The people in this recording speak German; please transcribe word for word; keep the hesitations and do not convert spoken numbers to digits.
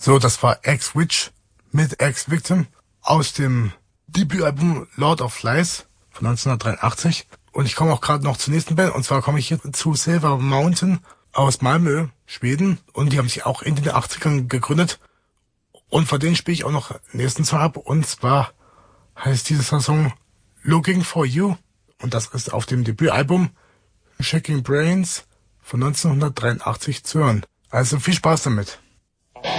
So, das war Ex-Witch mit Ex-Victim aus dem Debütalbum Lord of Flies von neunzehnhundertdreiundachtzig. Und ich komme auch gerade noch zur nächsten Band. Und zwar komme ich hier zu Silver Mountain aus Malmö, Schweden. Und die haben sich auch in den achtzigern gegründet. Und von denen spiele ich auch noch den nächsten Song ab. Und zwar heißt dieser Song Looking for You. Und das ist auf dem Debütalbum Shaking Brains von neunzehnhundertdreiundachtzig zu hören. Also viel Spaß damit.